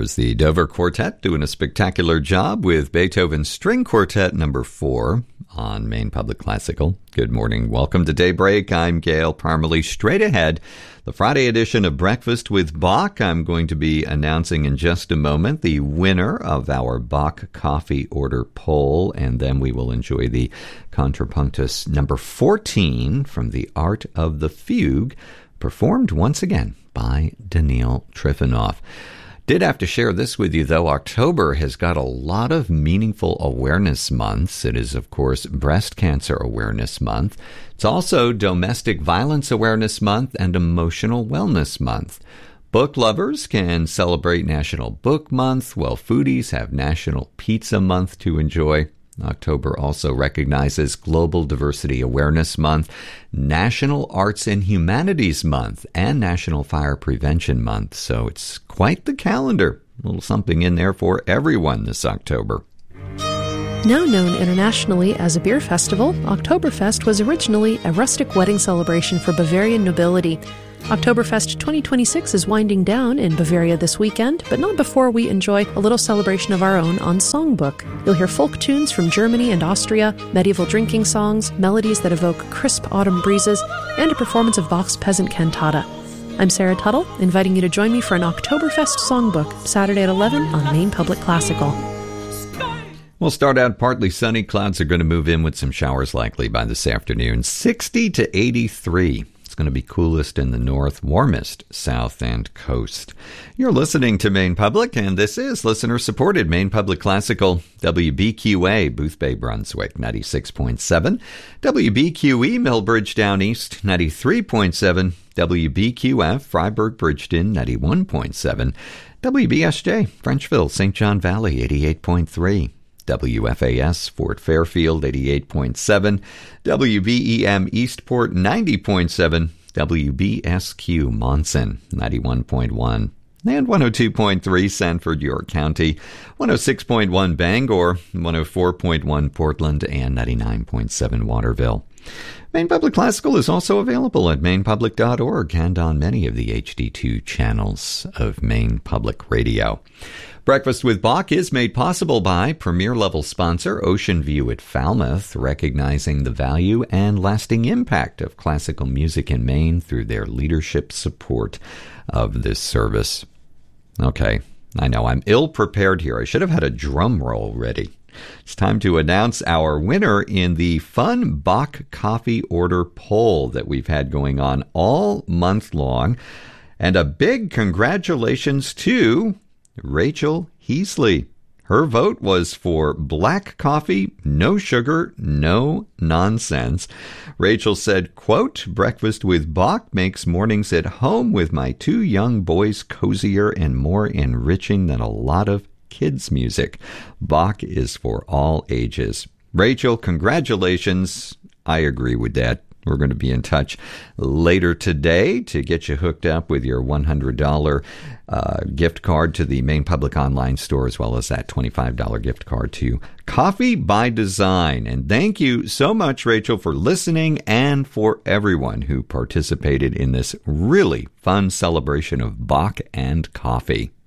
There's the Dover Quartet doing a spectacular job with Beethoven String Quartet number 4 on Maine Public Classical. Good morning. Welcome to Daybreak. I'm Gail Parmalee. Straight ahead, the Friday edition of Breakfast with Bach. I'm going to be announcing in just a moment the winner of our Bach coffee order poll, and then we will enjoy the Contrapuntus number 14 from The Art of the Fugue, performed once again by Daniil Trifonov. Did have to share this with you, though. October has got a lot of meaningful awareness months. It is, of course, Breast Cancer Awareness Month. It's also Domestic Violence Awareness Month and Emotional Wellness Month. Book lovers can celebrate National Book Month, while foodies have National Pizza Month to enjoy. October also recognizes Global Diversity Awareness Month, National Arts and Humanities Month, and National Fire Prevention Month. So it's quite the calendar. A little something in there for everyone this October. Now known internationally as a beer festival, Oktoberfest was originally a rustic wedding celebration for Bavarian nobility. Oktoberfest 2026 is winding down in Bavaria this weekend, but not before we enjoy a little celebration of our own on Songbook. You'll hear folk tunes from Germany and Austria, medieval drinking songs, melodies that evoke crisp autumn breezes, and a performance of Bach's Peasant Cantata. I'm Sarah Tuttle, inviting you to join me for an Oktoberfest Songbook, Saturday at 11 on Maine Public Classical. We'll start out partly sunny. Clouds are going to move in with some showers likely by this afternoon. 60 to 83. It's going to be coolest in the north, warmest south and coast. You're listening to Maine Public, and this is listener-supported Maine Public Classical. WBQA, Booth Bay, Brunswick, 96.7. WBQE, Millbridge Down East, 93.7. WBQF, Freiburg, Bridgeton, 91.7. WBSJ, Frenchville, St. John Valley, 88.3. WFAS, Fort Fairfield, 88.7, WBEM, Eastport, 90.7, WBSQ, Monson, 91.1, and 102.3, Sanford, York County, 106.1, Bangor, 104.1, Portland, and 99.7, Waterville. Maine Public Classical is also available at mainepublic.org and on many of the HD2 channels of Maine Public Radio. Breakfast with Bach is made possible by premier-level sponsor Ocean View at Falmouth, recognizing the value and lasting impact of classical music in Maine through their leadership support of this service. Okay, I know I'm ill-prepared here. I should have had a drum roll ready. It's time to announce our winner in the fun Bach coffee order poll that we've had going on all month long. And a big congratulations to Rachel Heasley. Her vote was for black coffee, no sugar, no nonsense. Rachel said, quote, "Breakfast with Bach makes mornings at home with my 2 young boys cozier and more enriching than a lot of kids' music. Bach is for all ages." Rachel, congratulations. I agree with that. We're going to be in touch later today to get you hooked up with your $100 gift card to the Maine Public Online Store, as well as that $25 gift card to Coffee by Design. And thank you so much, Rachel, for listening and for everyone who participated in this really fun celebration of Bach and coffee.